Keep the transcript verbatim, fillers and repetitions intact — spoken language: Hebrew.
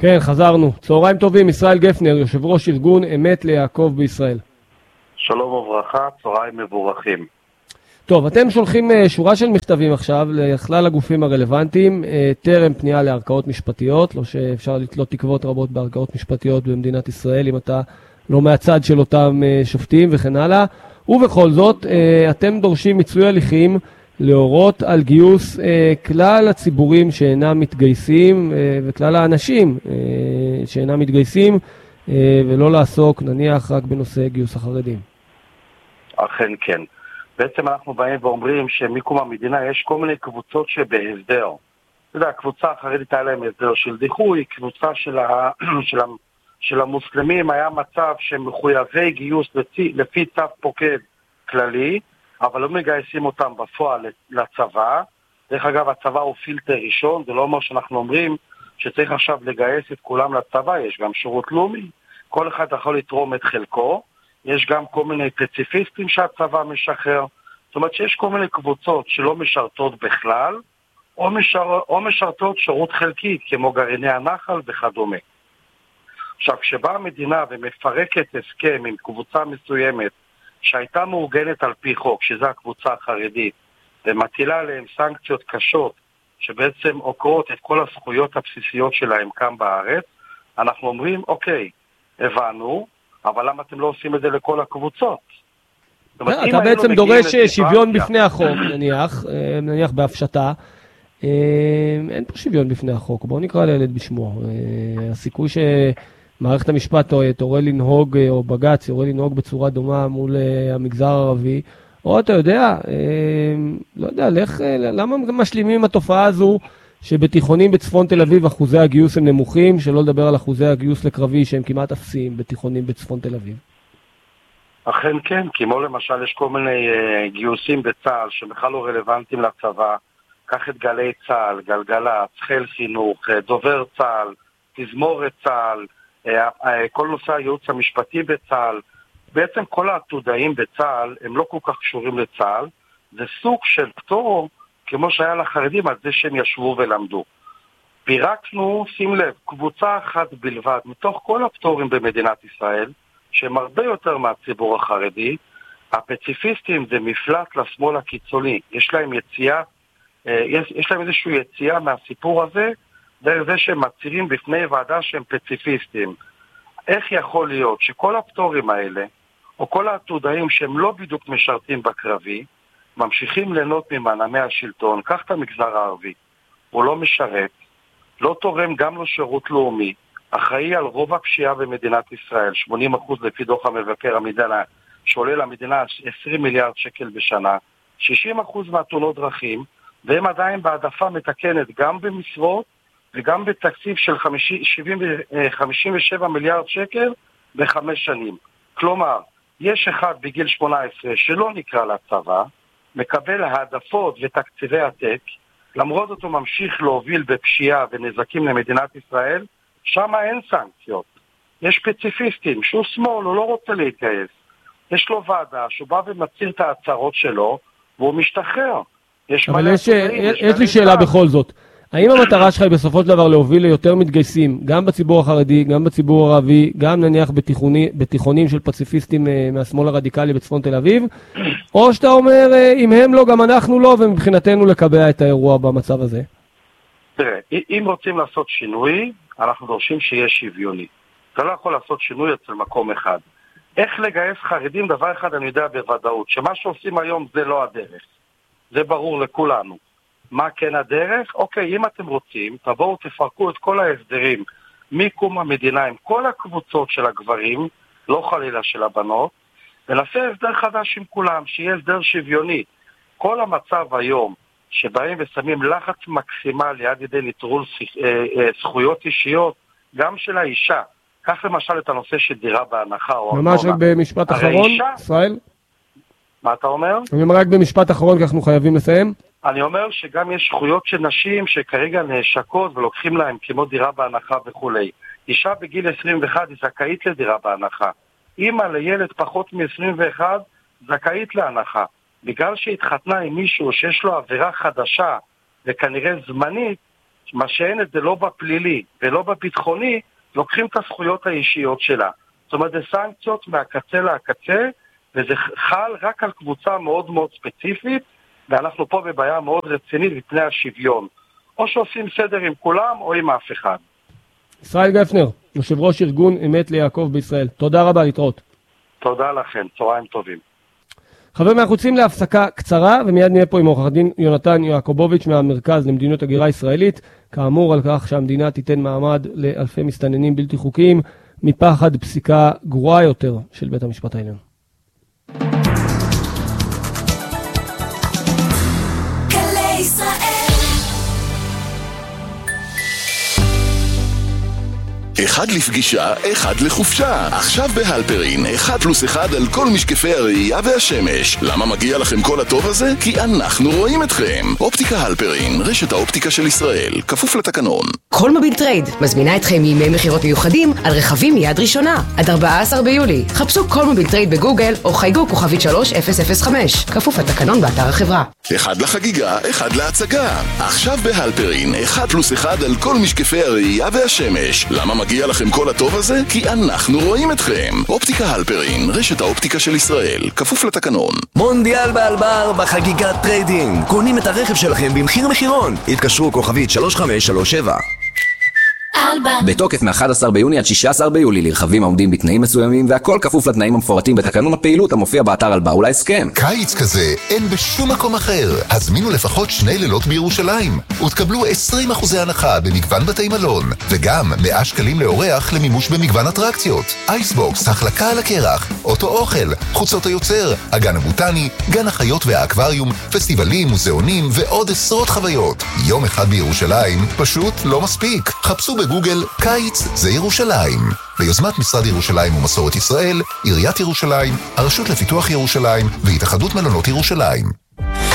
כן, חזרנו. צהריים טובים, ישראל גפנר, יושב ראש ארגון אמת ליעקב בישראל. שלום וברכה, צהריים מבורכים. טוב, אתם שולחים שורה של מכתבים עכשיו לכלל הגופים הרלוונטיים, טרם פנייה לערכאות משפטיות, לא שאפשר לתלות תקוות רבות בערכאות משפטיות במדינת ישראל, אם אתה לא מהצד של אותם שופטים וכן הלאה, ובכל זאת, אתם דורשים מיצוי הליכים להורות על גיוס כלל הציבורים שאינם מתגייסים, וכלל האנשים שאינם מתגייסים, ולא לעסוק נניח רק בנושא גיוס החרדים. אכן כן. בעצם אנחנו באים ואומרים שמקום המדינה יש כל מיני קבוצות שבהסדר. אתה יודע, הקבוצה החרדית היה להם הסדר של דיחוי, קבוצה של, ה... של, ה... של המוסלמים היה מצב שמחויבי גיוס לפי, לפי צו פוקד כללי, אבל לא מגייסים אותם בפועל לצבא. דרך אגב, הצבא הוא פילטר ראשון, זה לא אומר שאנחנו אומרים שצריך עכשיו לגייס את כולם לצבא, יש גם שירות לאומי, כל אחד יכול לתרום את חלקו, יש גם כל מיני פציפיסטים שהצבא משחרר, זאת אומרת שיש כל מיני קבוצות שלא משרתות בכלל, או, משר... או משרתות שירות חלקי, כמו גרעיני הנחל וכדומה. עכשיו, כשבאה המדינה ומפרקת הסכם עם קבוצה מסוימת, שהייתה מאורגנת על פי חוק, שזו הקבוצה החרדית, ומטילה עליהם סנקציות קשות, שבעצם עוקרות את כל הזכויות הבסיסיות שלהם כאן בארץ, אנחנו אומרים, אוקיי, הבנו, אבל למה אתם לא עושים את זה לכל הקבוצות? אתה בעצם דורש שוויון בפני החוק, נניח, נניח בהפשטה. אין פה שוויון בפני החוק, בואו נקרא לילד בשמו. הסיכוי שמערכת המשפט תורה לנהוג, או בג"ץ יורה לנהוג בצורה דומה מול המגזר הערבי, או אתה יודע, לא יודע, למה משלימים עם התופעה הזו שבתיכונים בצפון תל אביב אחוזי הגיוס הם נמוכים, שלא לדבר על אחוזי הגיוס לקרבי שהם כמעט אפסיים בתיכונים בצפון תל אביב? אכן כן, כמו למשל יש כל מיני uh, גיוסים בצה"ל שבכלל לא רלוונטיים לצבא, קח את גלי צה"ל, גלגלצ, חיל חינוך, דובר צה"ל, תזמורת צה"ל, uh, uh, כל נושא הייעוץ המשפטי בצה"ל, בעצם כל העתודאים בצה"ל הם לא כל כך קשורים לצה"ל, זה סוג של פטור כמו שהיה לחרדים על זה שהם ישבו ולמדו. פירקנו, שים לב, קבוצה אחת בלבד, מתוך כל הפטורים במדינת ישראל, שהם הרבה יותר מהציבור החרדי, הפציפיסטים זה מפלט לשמאל הקיצוני. יש להם יציאה, יש, יש להם איזושהי יציאה מהסיפור הזה, דרך זה שהם מצירים בפני ועדה שהם פציפיסטים. איך יכול להיות שכל הפטורים האלה, או כל העתודאים שהם לא בדיוק משרתים בקרבי, ממשיכים ליהנות ממנה מהשלטון, קח את המגזר הערבי, הוא לא משרת, לא תורם גם לו שירות לאומי, אחראי על רוב הפשיעה במדינת ישראל, שמונים אחוז לפי דוח המבקר המדינה, שעולה למדינה עשרים מיליארד שקל בשנה, שישים אחוז מהתאונות דרכים, והם עדיין בהעדפה מתקנת גם במשרות, וגם בתקציב של חמישים ושבעה מיליארד שקל בחמש שנים. כלומר, יש אחד בגיל שמונה עשרה שלא נקרא לצבא, מקבל העדפות ותקציבי עתק, למרות אותו ממשיך להוביל בפשיעה ונזקים למדינת ישראל, שם אין סנקציות. יש פציפיסטים שהוא שמאל, הוא לא רוצה להתגייס. יש לו ועדה שהוא בא ומציר את ההצהרות שלו, והוא משתחרר. יש אבל יש, יש, יש לי שאלה בכל זאת. האם המטרה שלך היא בסופו של דבר להוביל ליותר מתגייסים, גם בציבור החרדי, גם בציבור הערבי, גם נניח בתיכוני, בתיכונים של פציפיסטים מהשמאל הרדיקלי בצפון תל אביב, או שאתה אומר, אם הם לא, גם אנחנו לא, ומבחינתנו לקבע את האירוע במצב הזה? תראה, אם רוצים לעשות שינוי, אנחנו דורשים שיהיה שוויוני. אתה לא יכול לעשות שינוי אצל מקום אחד. איך לגייס חרדים? דבר אחד אני יודע בוודאות, שמה שעושים היום זה לא הדרך. זה ברור לכולנו. מה כן הדרך? אוקיי, אם אתם רוצים, תבואו תפרקו את כל ההסדרים מקום המדינה עם כל הקבוצות של הגברים, לא חלילה של הבנות, ונעשה הסדר חדש עם כולם, שיהיה הסדר שוויוני. כל המצב היום שבאים ושמים לחץ מקסימלי עד ידי נטרול זכויות אישיות, גם של האישה. כך למשל את הנושא של דירה בהנחה. ממש רק במשפט אחרון, ישראל? מה אתה אומר? אני אומר רק במשפט אחרון, כי אנחנו חייבים לסיים. אני אומר שגם יש זכויות של נשים שכרגע נשקות ולוקחים להם כמו דירה בהנחה וכולי. אישה בגיל עשרים ואחת היא זכאית לדירה בהנחה. אמא לילד פחות מ-עשרים ואחת זכאית להנחה. בגלל שהתחתנה עם מישהו שיש לו עבירה חדשה וכנראה זמנית, מה שאין את זה לא בפלילי ולא בביטחוני, לוקחים את הזכויות האישיות שלה. זאת אומרת, זה סנקציות מהקצה לקצה, וזה חל רק על קבוצה מאוד מאוד ספציפית, ואנחנו פה בבעיה מאוד רצינית מפני השוויון. או שעושים סדר עם כולם, או עם אף אחד. ישראל גפנר, יושב ראש ארגון אמת ליעקב בישראל. תודה רבה, להתראות. תודה לכם, צהריים טובים. חברים, אנחנו יוצאים להפסקה קצרה, ומיד נהיה פה עם עורך הדין יונתן יעקובוביץ' מהמרכז למדיניות הגירה ישראלית, כאמור על כך שהמדינה תיתן מעמד לאלפי מסתננים בלתי חוקיים, מפחד פסיקה גרועה יותר של בית המשפט העליון. אחד לפגישה, אחד לחופשה. עכשיו בהלפרין, אחד פלוס אחד על כל משקפי הראייה והשמש. למה מגיע לכם כל הטוב הזה? כי אנחנו רואים אתכם. אופטיקה הלפרין, רשת האופטיקה של ישראל, כפוף לתקנון. כל מוביל טרייד מזמינה אתכם לימי מחירות מיוחדים על רכבים מיד ראשונה. עד ארבעה עשר ביולי. חפשו כל מוביל טרייד בגוגל או חייגו כוכבית שלוש אפס אפס חמש. כפוף לתקנון באתר החברה. אחד לחגיגה, אחד להצגה. עכשיו בהלפרין, אחד פלוס אחד על כל משקפי הראייה והשמש. למה מגיע לכם כל הטוב הזה? כי אנחנו רואים אתכם. אופטיקה הלפרין, רשת האופטיקה של ישראל, כפוף לתקנון. מונדיאל באלבר בחגיגת טריידינג. קונים את הרכב שלכם במחיר מחירון. התקשרו כוכבית שלוש חמש שלוש שבע. בתוקף מ-אחד עשר ביוני עד שישה עשר ביולי לרכבים העומדים בתנאים מסוימים, והכל כפוף לתנאים המפורטים בתקנון הפעילות המופיע באתר אלבר ולהסכם. קיץ כזה אין בשום מקום אחר. הזמינו לפחות שני לילות בירושלים ותקבלו עשרים אחוז הנחה במגוון בתי מלון, וגם מאה שקלים לאורח למימוש במגוון אטרקציות. אייסבוקס, החלקה על הקרח, אוטו אוכל, חוצות היוצר, הגן הבוטני, גן החיות והאקווריום, פסטיבלים, מוזיאונים ועוד עשרות חוויות. יום אחד בירושלים פשוט לא מספיק. חפשו בגוגל קיץ זה ירושלים. ביוזמת משרד ירושלים ומסורת ישראל, עיריית ירושלים, הרשות לפיתוח ירושלים והתאחדות מלונות ירושלים.